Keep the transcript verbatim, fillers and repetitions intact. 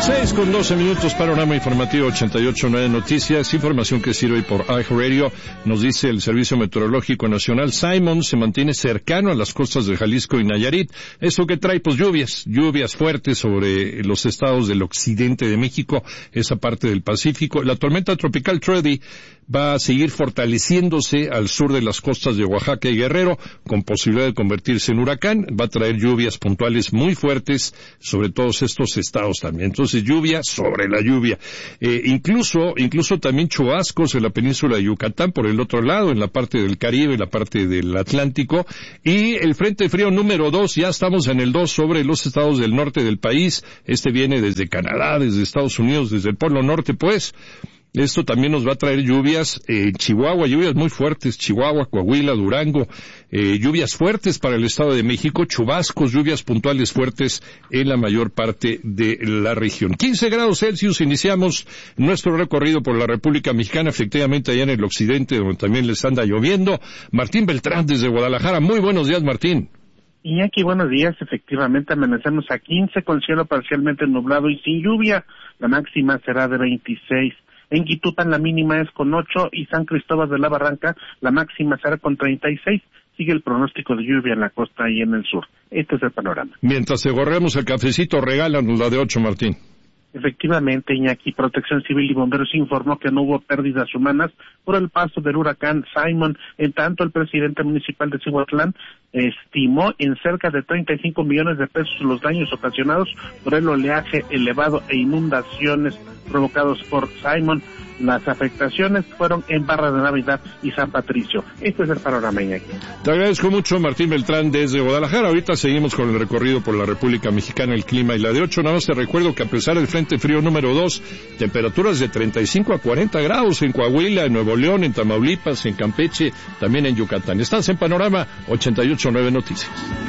seis con doce minutos, panorama informativo ochenta y ocho punto nueve Noticias, información que sirve por iHeartRadio. Nos dice el Servicio Meteorológico Nacional, Simon se mantiene cercano a las costas de Jalisco y Nayarit. ¿Eso que trae? Pues lluvias, lluvias fuertes sobre los estados del occidente de México, esa parte del Pacífico. La tormenta tropical Trudy va a seguir fortaleciéndose al sur de las costas de Oaxaca y Guerrero, con posibilidad de convertirse en huracán. Va a traer lluvias puntuales muy fuertes sobre todos estos estados también. Entonces, lluvia sobre la lluvia. Eh, incluso, incluso también chubascos en la península de Yucatán, por el otro lado, en la parte del Caribe, en la parte del Atlántico. Y el Frente Frío número dos, ya estamos en el dos sobre los estados del norte del país. Este viene desde Canadá, desde Estados Unidos, desde el Polo Norte, pues. Esto también nos va a traer lluvias en Chihuahua, lluvias muy fuertes, Chihuahua, Coahuila, Durango, eh, lluvias fuertes para el Estado de México, chubascos, lluvias puntuales fuertes en la mayor parte de la región. quince grados Celsius, iniciamos nuestro recorrido por la República Mexicana, efectivamente allá en el occidente, donde también les anda lloviendo. Martín Beltrán desde Guadalajara, muy buenos días, Martín. Iñaki, buenos días. Efectivamente, amanecemos a quince con cielo parcialmente nublado y sin lluvia. La máxima será de veintiséis. En Quitupan la mínima es con ocho y San Cristóbal de la Barranca la máxima será con treinta y seis. Sigue el pronóstico de lluvia en la costa y en el sur. Este es el panorama. Mientras te gorremos el cafecito, regálanos la de ocho, Martín. Efectivamente, Iñaki, Protección Civil y Bomberos informó que no hubo pérdidas humanas por el paso del huracán Simon. En tanto, el presidente municipal de Cihuatlán estimó en cerca de treinta y cinco millones de pesos los daños ocasionados por el oleaje elevado e inundaciones provocados por Simon. Las afectaciones fueron en Barra de Navidad y San Patricio. Este es el panorama, Iñaki. Te agradezco mucho, Martín Beltrán, desde Guadalajara. Ahorita seguimos con el recorrido por la República Mexicana, el clima y la de ocho. Nada más te recuerdo que a pesar del Frente Frío número dos, temperaturas de treinta y cinco a cuarenta grados en Coahuila, en Nuevo León, en Tamaulipas, en Campeche, también en Yucatán. Estás en Panorama ochenta y ocho punto nueve Noticias.